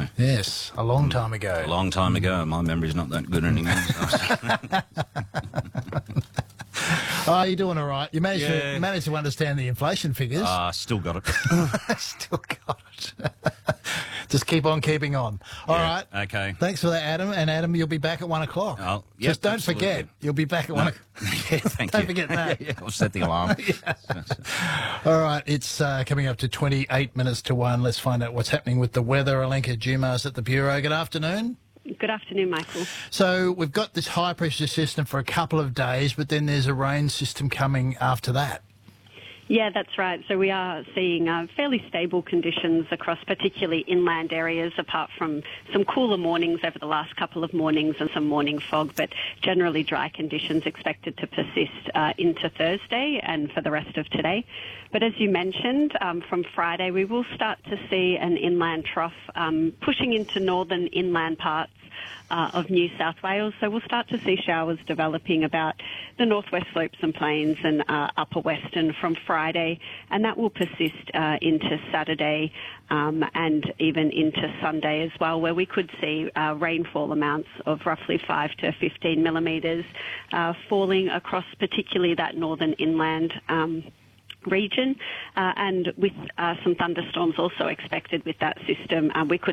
ago. Yes, a long time ago. A long time ago. My memory's not that good anymore. Oh, you're doing all right. You managed to understand the inflation figures. Still got it. Still got it. Just keep on keeping on. All right. Okay. Thanks for that, Adam. And Adam, you'll be back at 1 o'clock. Oh, yep, just don't absolutely. forget, you'll be back at 1 o'clock. Yeah, thank you. Don't forget that. Yeah, I'll set the alarm. All right, it's coming up to 28 minutes to 1. Let's find out what's happening with the weather. Alenka Dumas at the Bureau. Good afternoon. Good afternoon, Michael. So we've got this high-pressure system for a couple of days, but then there's a rain system coming after that. Yeah, that's right. So we are seeing fairly stable conditions across particularly inland areas, apart from some cooler mornings over the last couple of mornings and some morning fog, but generally dry conditions expected to persist into Thursday and for the rest of today. But as you mentioned, from Friday we will start to see an inland trough pushing into northern inland parts of New South Wales. So we'll start to see showers developing about the northwest slopes and plains and upper western from Friday, and that will persist into Saturday and even into Sunday as well, where we could see rainfall amounts of roughly 5 to 15 millimetres falling across particularly that northern inland region, and with some thunderstorms also expected with that system. We could